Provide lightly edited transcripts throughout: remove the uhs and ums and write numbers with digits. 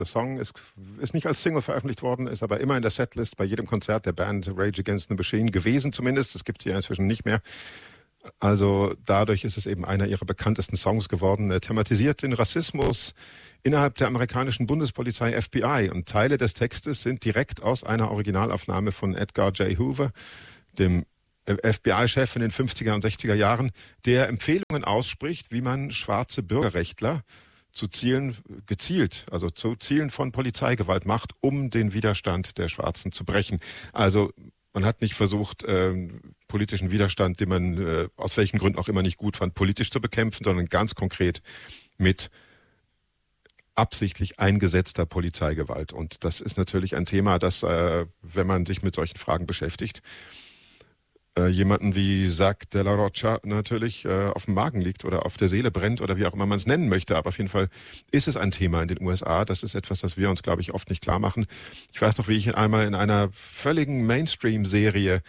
Der Song ist nicht als Single veröffentlicht worden, ist aber immer in der Setlist bei jedem Konzert der Band Rage Against the Machine gewesen zumindest. Das gibt es ja inzwischen nicht mehr. Also dadurch ist es eben einer ihrer bekanntesten Songs geworden. Er thematisiert den Rassismus innerhalb der amerikanischen Bundespolizei FBI. Und Teile des Textes sind direkt aus einer Originalaufnahme von Edgar J. Hoover, dem FBI-Chef in den 50er und 60er Jahren, der Empfehlungen ausspricht, wie man schwarze Bürgerrechtler zu Zielen von Polizeigewalt macht, um den Widerstand der Schwarzen zu brechen. Also man hat nicht versucht, politischen Widerstand, den man aus welchen Gründen auch immer nicht gut fand, politisch zu bekämpfen, sondern ganz konkret mit absichtlich eingesetzter Polizeigewalt. Und das ist natürlich ein Thema, das, wenn man sich mit solchen Fragen beschäftigt, jemanden wie Zach de la Rocha natürlich auf dem Magen liegt oder auf der Seele brennt oder wie auch immer man es nennen möchte. Aber auf jeden Fall ist es ein Thema in den USA. Das ist etwas, das wir uns, glaube ich, oft nicht klar machen. Ich weiß noch, wie ich einmal in einer völligen Mainstream-Serie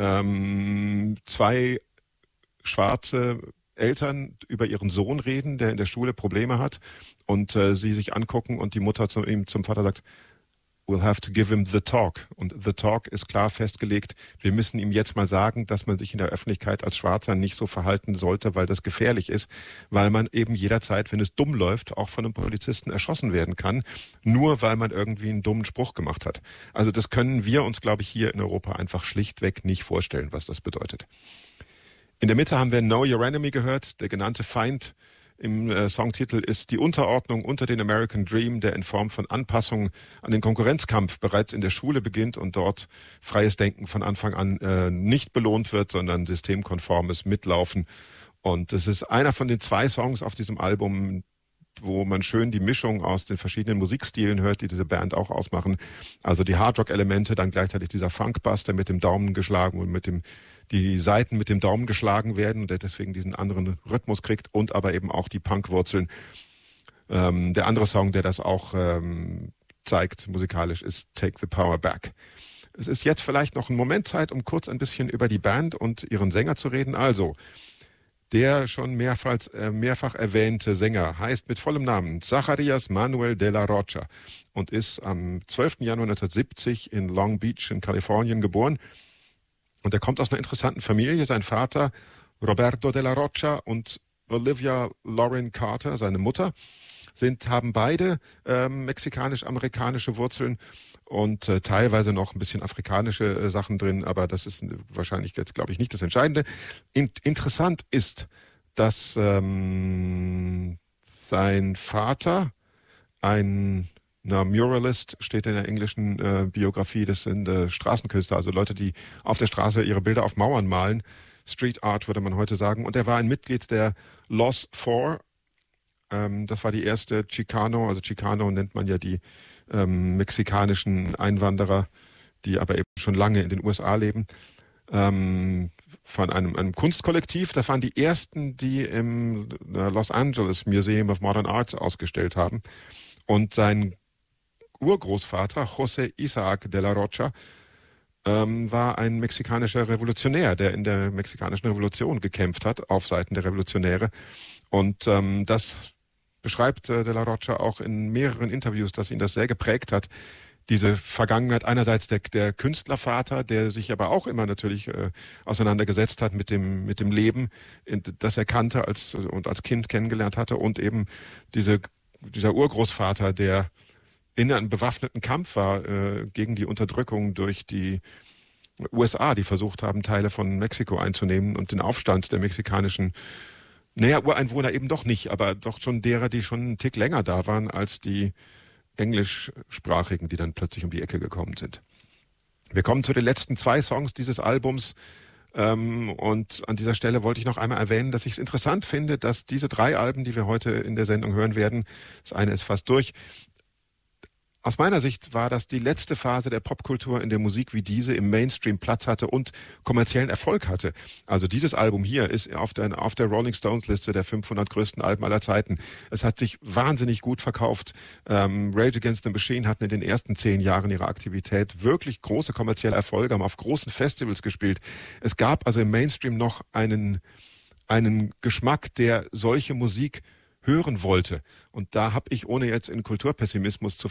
2 schwarze Eltern über ihren Sohn reden, der in der Schule Probleme hat und sie sich angucken und die Mutter zum Vater sagt, we'll have to give him the talk. Und the talk ist klar festgelegt. Wir müssen ihm jetzt mal sagen, dass man sich in der Öffentlichkeit als Schwarzer nicht so verhalten sollte, weil das gefährlich ist, weil man eben jederzeit, wenn es dumm läuft, auch von einem Polizisten erschossen werden kann, nur weil man irgendwie einen dummen Spruch gemacht hat. Also das können wir uns, glaube ich, hier in Europa einfach schlichtweg nicht vorstellen, was das bedeutet. In der Mitte haben wir Know Your Enemy gehört, der genannte Feind. Im Songtitel ist die Unterordnung unter den American Dream, der in Form von Anpassungen an den Konkurrenzkampf bereits in der Schule beginnt und dort freies Denken von Anfang an nicht belohnt wird, sondern systemkonformes Mitlaufen. Und es ist einer von den 2 Songs auf diesem Album, wo man schön die Mischung aus den verschiedenen Musikstilen hört, die diese Band auch ausmachen. Also die Hardrock-Elemente, dann gleichzeitig dieser Funkbass, der mit dem Daumen geschlagen und die Saiten mit dem Daumen geschlagen werden und der deswegen diesen anderen Rhythmus kriegt und aber eben auch die Punkwurzeln. Der andere Song, der das auch zeigt musikalisch, ist Take the Power Back. Es ist jetzt vielleicht noch ein Moment Zeit, um kurz ein bisschen über die Band und ihren Sänger zu reden. Also, der schon mehrfach erwähnte Sänger heißt mit vollem Namen Zacharias Manuel de la Rocha und ist am 12. Januar 1970 in Long Beach in Kalifornien geboren. Und er kommt aus einer interessanten Familie. Sein Vater Roberto de la Rocha und Olivia Lauren Carter, seine Mutter, haben beide mexikanisch-amerikanische Wurzeln und teilweise noch ein bisschen afrikanische Sachen drin, aber das ist wahrscheinlich jetzt, glaube ich, nicht das Entscheidende. Interessant ist, dass sein Vater ein Muralist steht in der englischen Biografie, das sind Straßenkünstler, also Leute, die auf der Straße ihre Bilder auf Mauern malen. Street Art würde man heute sagen. Und er war ein Mitglied der Los Four. Das war die erste Chicano, also Chicano nennt man ja die mexikanischen Einwanderer, die aber eben schon lange in den USA leben. Von einem Kunstkollektiv. Das waren die ersten, die im Los Angeles Museum of Modern Arts ausgestellt haben. Und sein Urgroßvater, José Isaac de la Rocha, war ein mexikanischer Revolutionär, der in der mexikanischen Revolution gekämpft hat, auf Seiten der Revolutionäre. Und das beschreibt de la Rocha auch in mehreren Interviews, dass ihn das sehr geprägt hat. Diese Vergangenheit einerseits der Künstlervater, der sich aber auch immer natürlich auseinandergesetzt hat mit dem Leben, das er kannte und als Kind kennengelernt hatte, und eben dieser Urgroßvater, der in einem bewaffneten Kampf war gegen die Unterdrückung durch die USA, die versucht haben, Teile von Mexiko einzunehmen und den Aufstand der mexikanischen, Ureinwohner eben doch nicht, aber doch schon derer, die schon einen Tick länger da waren als die englischsprachigen, die dann plötzlich um die Ecke gekommen sind. Wir kommen zu den letzten 2 Songs dieses Albums. Und an dieser Stelle wollte ich noch einmal erwähnen, dass ich es interessant finde, dass diese 3 Alben, die wir heute in der Sendung hören werden, das eine ist fast durch, aus meiner Sicht war das die letzte Phase der Popkultur, in der Musik wie diese im Mainstream Platz hatte und kommerziellen Erfolg hatte. Also dieses Album hier ist auf der Rolling Stones Liste der 500 größten Alben aller Zeiten. Es hat sich wahnsinnig gut verkauft. Rage Against the Machine hatten in den ersten 10 Jahren ihrer Aktivität wirklich große kommerzielle Erfolge, haben auf großen Festivals gespielt. Es gab also im Mainstream noch einen Geschmack, der solche Musik hören wollte. Und da habe ich, ohne jetzt in Kulturpessimismus zu